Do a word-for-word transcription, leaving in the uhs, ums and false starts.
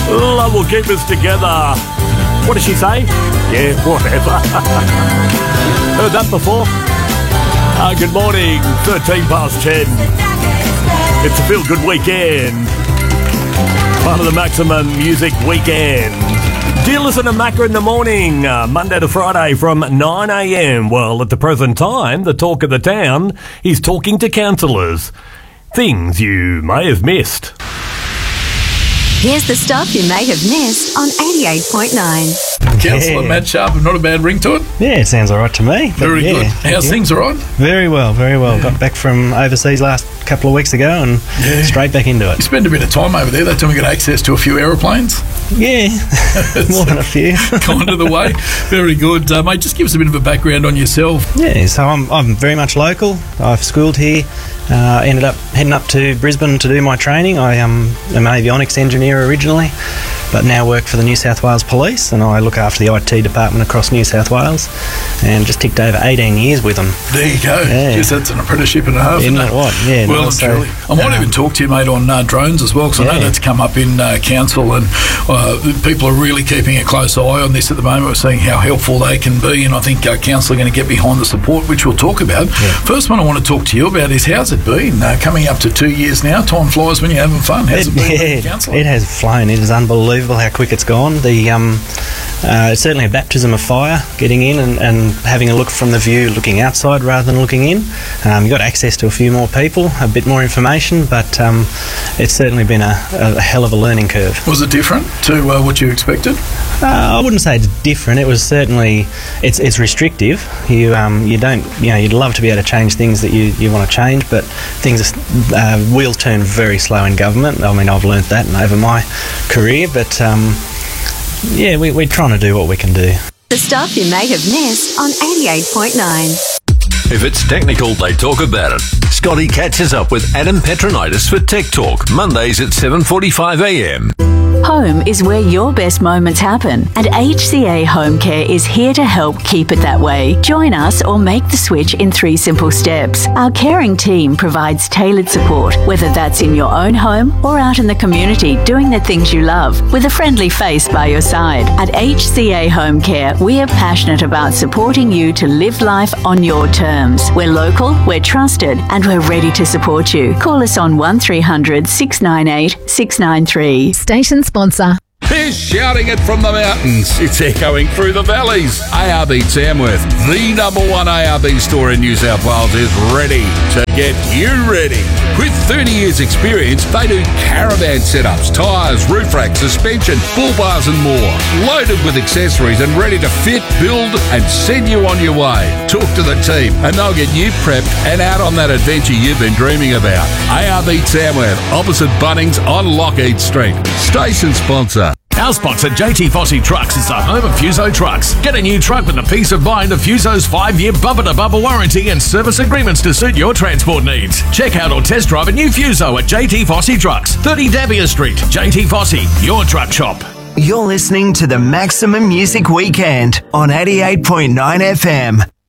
Love will keep us together. What does she say? Yeah, whatever. Heard that before? Uh, good morning, thirteen past ten. It's a feel-good weekend. Part of the Maximum Music Weekend. Dear listener, Macca in the morning, uh, Monday to Friday from nine a.m. Well, at the present time, the talk of the town is talking to councillors. Things you may have missed. Here's the stuff you may have missed on eighty-eight point nine. Councillor Yeah. Matt Sharp, not a bad ring to it. Yeah, it sounds all right to me. but Very yeah, good. How's yeah. things all right? Very well, very well. Got back from overseas last couple of weeks ago and Yeah. straight back into You it. spend a bit of time over there. They tell me you got access to a few aeroplanes. Yeah, more than a few. Kind of the way. Very good. Uh, mate, just give us a bit of a background on yourself. Yeah, so I'm, I'm very much local. I've schooled here. Uh, ended up heading up to Brisbane to do my training. I um, am an avionics engineer originally, but now work for the New South Wales Police, and I look after the I T department across New South Wales, and just ticked over eighteen years with them. There you go. Yeah. Yes, that's an apprenticeship and a half. Isn't isn't it what? Yeah, Well no, and so, truly. I might um, even talk to you, mate, on uh, drones as well, because I know Yeah. that's come up in uh, council, and uh, people are really keeping a close eye on this at the moment. We're seeing how helpful they can be, and I think uh, council are going to get behind the support, which we'll talk about. Yeah. First one I want to talk to you about is how's it been? Uh, coming up to two years now, time flies when you're having fun. How's it, It, been being yeah, a councillor? it has flown. It is unbelievable how quick it's gone. The um, uh, it's certainly a baptism of fire getting in and, and having a look from the view, looking outside rather than looking in. Um, you got access to a few more people, a bit more information, but um, it's certainly been a, a hell of a learning curve. Was it different to uh, what you expected? Uh, I wouldn't say it's different. It was certainly it's it's restrictive. You um you don't you know you'd love to be able to change things that you, you want to change, but things are, uh, wheels turn very slow in government. I mean, I've learnt that over my career, but um yeah, we, we're trying to do what we can do. The stuff you may have missed on eighty-eight point nine. If it's technical, they talk about it. Scotty catches up with Adam Petronitis for Tech Talk, Mondays at seven forty-five a.m. Home is where your best moments happen, and H C A Home Care is here to help keep it that way. Join us or make the switch in three simple steps. Our caring team provides tailored support, whether that's in your own home or out in the community doing the things you love, with a friendly face by your side. At H C A Home Care, we are passionate about supporting you to live life on your terms. We're local, we're trusted, and we're ready to support you. Call us on one three hundred, six nine eight, six nine three. Station sponsor. They're shouting it from the mountains. It's echoing through the valleys. A R B Tamworth, the number one A R B store in New South Wales, is ready to get you ready. With thirty years experience, they do caravan setups, tyres, roof racks, suspension, bull bars and more. Loaded with accessories and ready to fit, build and send you on your way. Talk to the team and they'll get you prepped and out on that adventure you've been dreaming about. A R B Tamworth, opposite Bunnings on Lockheed Street. Station sponsor. Our sponsor, J T Fossey Trucks, is the home of Fuso Trucks. Get a new truck with the peace of mind of Fuso's five-year bumper-to-bumper warranty and service agreements to suit your transport needs. Check out or test drive a new Fuso at J T Fossey Trucks, thirty Davia Street. J T Fossey, your truck shop. You're listening to the Maximum Music Weekend on eighty-eight point nine F M.